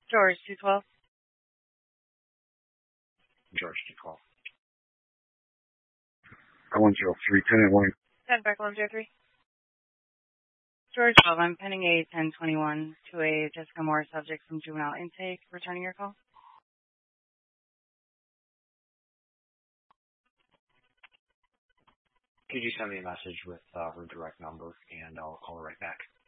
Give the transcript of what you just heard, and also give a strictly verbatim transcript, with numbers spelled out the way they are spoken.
George, two twelve. George, two twelve. one zero three, ten one. ten back one zero three. George twelve, I'm pending a ten twenty-one to a Jessica Moore subject from juvenile intake. Returning your call. Could you send me a message with uh, her direct number, and I'll call her right back?